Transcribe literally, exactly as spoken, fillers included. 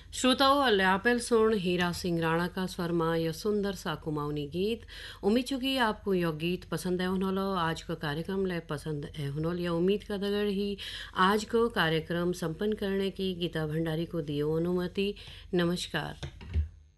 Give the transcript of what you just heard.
श्रोताओं अल्यापल सुन हीरा सिंह राणा का स्वर मां यह सुंदर सा कुमाऊनी गीत। उम्मीद चुकी आपको यह गीत पसंद है हुनोलो। आज को कार्यक्रम ले पसंद है हुनोल यह उम्मीद का दगड़ ही आज को कार्यक्रम संपन्न करने की गीता भंडारी को दियो अनुमति। नमस्कार।